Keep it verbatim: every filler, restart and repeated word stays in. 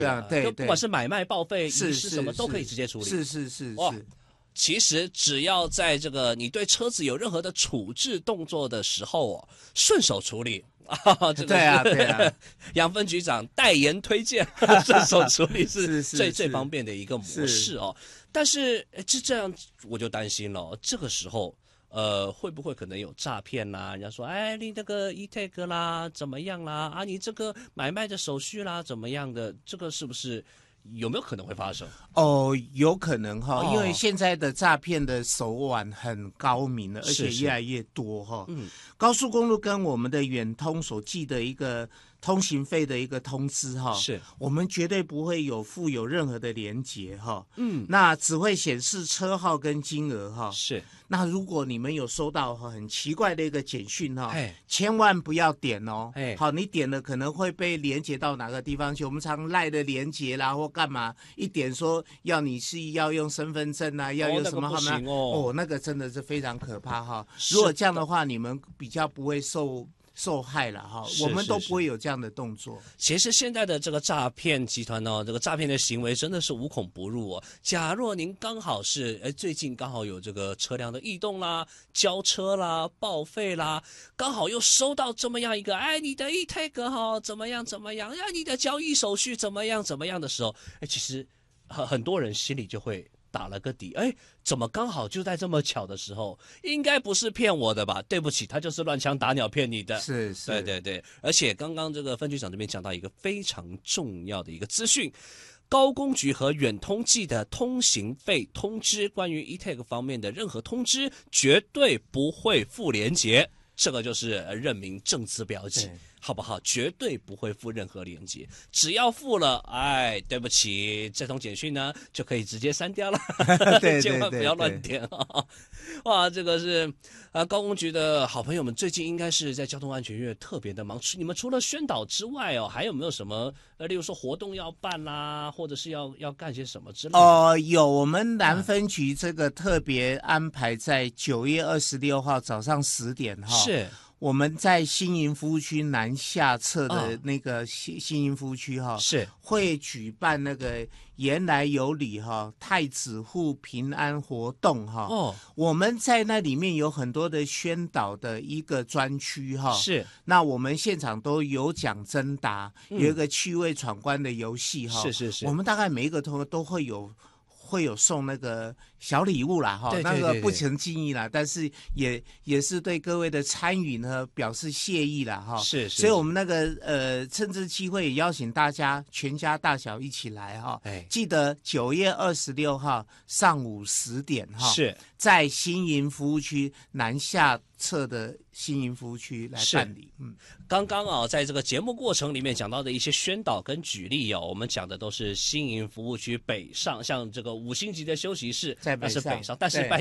对啊，对， 就不管是买卖报废、遗是失什么都可以直接处理。 是是是哇是。 其实只要在这个你对车子有任何的处置动作的时候哦，顺手处理。啊，这个对啊，对啊， 杨分局长代言推荐，顺手处理是最最方便的一个模式哦。但是这这样我就担心了、哦，这个时候呃会不会可能有诈骗啦？人家说，哎，你那个 e-tag 啦怎么样啦？啊，你这个买卖的手续啦怎么样的？这个是不是有没有可能会发生？ 哦，有可能哈、哦， 哦因为现在的诈骗的手腕很高明了，而且越来越多哈、哦。 嗯， 高速公路跟我们的远通所寄的一个通行费的一个通知哈、哦， 是我们绝对不会有附有任何的连结哈、哦。 嗯， 那只会显示车号跟金额哈、哦。 是。 那如果你们有收到很奇怪的一个简讯哈、 哎， 千万不要点哦。 哎， 好，你点了可能会被连结到哪个地方去？我们常赖的连结啦，或干嘛？一点说要你是要用身份证啊，要用什么号码？ 哦，那哦, 哦，那个真的是非常可怕哈。如果这样的话，你们比较不会受。受害了哈，我们都不会有这样的动作。 其实现在的这个诈骗集团呢、哦，这个诈骗的行为真的是无孔不入哦。假若您刚好是哎最近刚好有这个车辆的异动啦、交车啦、报废啦，刚好又收到这么样一个哎你的 e-tag 哈怎么样怎么样，哎你的交易手续怎么样怎么样的时候，哎其实很很多人心里就会打了个底，哎，怎么刚好就在这么巧的时候？应该不是骗我的吧？对不起，他就是乱枪打鸟骗你的。 是是， 对对对。而且刚刚这个分局长这边讲到一个非常重要的一个资讯，高公局和远通寄的通行费通知，关于 e-tag 方面的任何通知，绝对不会附连结，这个就是认明正字标记。好不好？绝对不会附任何连结，只要附了，哎，对不起，这通简讯呢就可以直接删掉了， 对千万不要乱点啊！哇，这个是呃高公局的好朋友们，最近应该是在交通安全月特别的忙。你们除了宣导之外哦，还有没有什么呃，例如说活动要办啦，或者是要要干些什么之类的？ 哦、呃，有，我们南分局这个特别安排在九月二十六号早上十点哈。 是。 我们在新营服务区南下侧的那个新新营服务区哈， 是会举办那个言来有礼哈太子户平安活动哈。哦，我们在那里面有很多的宣导的一个专区哈。 是， 那我们现场都有奖征答，有一个趣味闯关的游戏哈。 是是是， 我们大概每一个同学都会有。会有送那个小礼物啦，哈， 那个不成敬意啦，但是也也是对各位的参与呢表示谢意啦，哈。 是是。 所以我们那个呃，趁这机会也邀请大家全家大小一起来哈。哎，记得九月二十六号上午十点哈，是在新营服务区南下侧的新营服务区来办理。嗯， 刚刚啊，在这个节目过程里面讲到的一些宣导跟举例哦，我们讲的都是新营服务区北上，像这个五星级的休息室， 在北上， 那是北上，但是拜